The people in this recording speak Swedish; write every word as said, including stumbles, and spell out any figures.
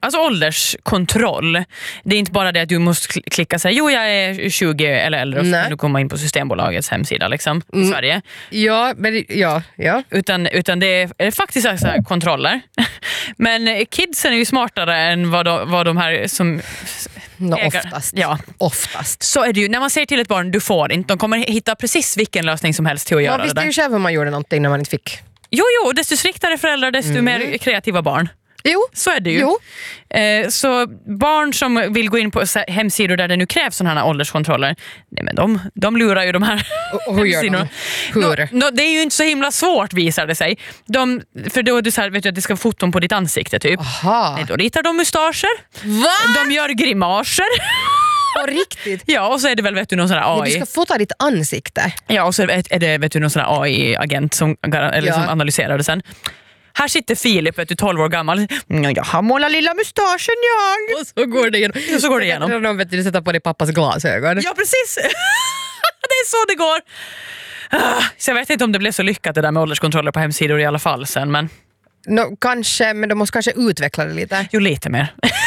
Alltså ålderskontroll. Det är inte bara det att du måste klicka sig, jo jag är tjugo eller äldre och så kan du komma in på Systembolagets hemsida liksom, i mm. Sverige. Ja, men ja, ja. Utan, utan det är, är faktiskt så här kontroller. Men kidsen är ju smartare än vad de, vad de här som... No, oftast. Ja. oftast. Så är det ju, när man säger till ett barn, du får inte, de kommer hitta precis vilken lösning som helst till att göra man det där. Man visste ju själv hur man gjorde någonting när man inte fick. Jo, jo, desto striktare föräldrar, desto mm. mer kreativa barn. Jo. Så är det ju. Jo. Eh, så barn som vill gå in på hemsidor där det nu krävs sådana här ålderskontroller, nej men de, de lurar ju de här och hur gör de? Hur? No, no, det är ju inte så himla svårt visar det sig. De, för då är det så här, vet du, att det ska foton på ditt ansikte typ. Aha. Nej, då ritar de mustascher. Va? De gör grimaser. På riktigt? Ja, och så är det väl vet du, någon sån här A I. Du ska fota ditt ansikte. Ja, och så är det vet du, någon sån här A I-agent som, eller ja. som analyserar det sen. Här sitter Filip, vet du, tolv år gammal. Jag har målat lilla mustaschen, jag. Och så går det igenom. Och så går det igenom. De vet du, sätter på dig pappas glasögon. Ja, precis. Det är så det går. Så jag vet inte om det blev så lyckat det där med ålderskontroller på hemsidor i alla fall sen, men... No, kanske, men de måste kanske utveckla det lite. Jo, lite mer.